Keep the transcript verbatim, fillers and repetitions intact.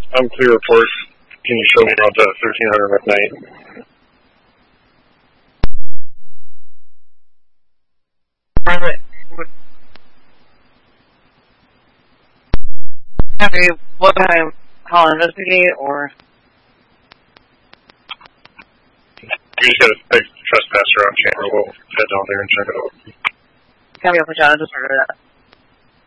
unclear reports. Can you show me around uh, thirteen hundred McKnight? Happy, what time? Call investigate or? We just got a big trespasser on camera. We'll head down there and check it out. Can we put you on a disorder that?